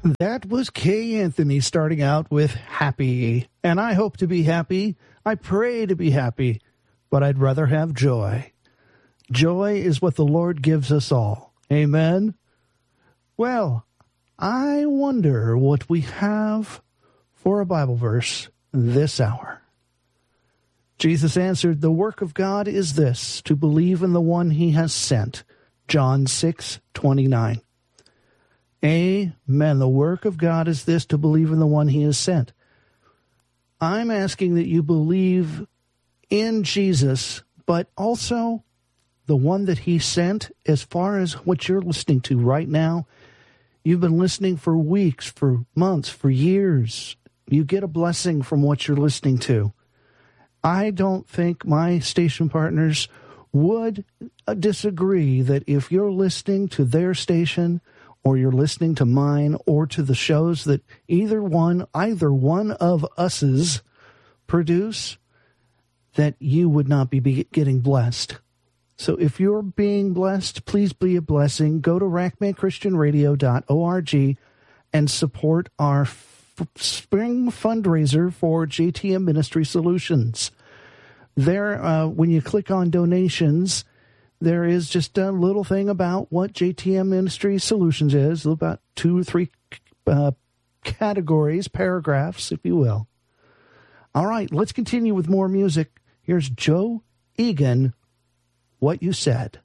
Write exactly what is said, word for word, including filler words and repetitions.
That was Kay Anthony starting out with Happy. And I hope to be happy. I pray to be happy. But I'd rather have joy. Joy is what the Lord gives us all. Amen? Well, I wonder what we have for a Bible verse this hour. Jesus answered, "The work of God is this, to believe in the one he has sent." John six twenty-nine. Amen. The work of God is this, to believe in the one he has sent. I'm asking that you believe in Jesus, but also the one that he sent. As far as what you're listening to right now, you've been listening for weeks, for months, for years. You get a blessing from what you're listening to. I don't think my station partners would disagree that if you're listening to their station, or you're listening to mine, or to the shows that either one, either one of us's produce, that you would not be getting blessed. So if you're being blessed, please be a blessing. Go to rack man christian radio dot org and support our f- spring fundraiser for J T M Ministry Solutions. There, uh, when you click on donations, there is just a little thing about what J T M Ministry Solutions is, about two or three uh, categories, paragraphs, if you will. All right, let's continue with more music. Here's Joe Egan, What You Said.